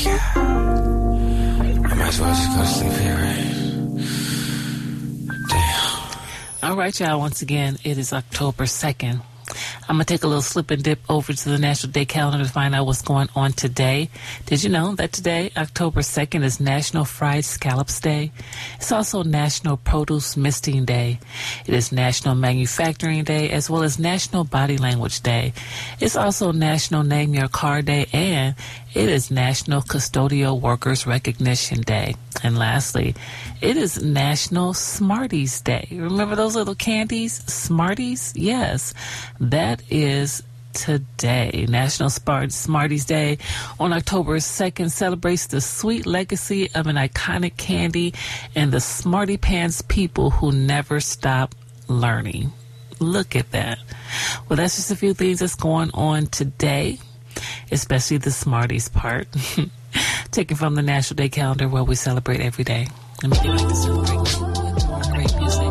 I might as well just go to sleep here, right? Damn. All right, y'all. Once again, it is October 2nd. I'm going to take a little slip and dip over to the National Day calendar to find out what's going on today. Did you know that today, October 2nd, is National Fried Scallops Day? It's also National Produce Misting Day. It is National Manufacturing Day, as well as National Body Language Day. It's also National Name Your Car Day, and it is National Custodial Workers Recognition Day. And lastly, it is National Smarties Day. Remember those little candies? Smarties? Yes, that is today. National Smarties Day on October 2nd celebrates the sweet legacy of an iconic candy and the Smarty Pants people who never stop learning. Look at that. Well, that's just a few things that's going on today, especially the Smarties part. Taken from the National Day calendar where we celebrate every day. Let me get back to celebrating with more great music.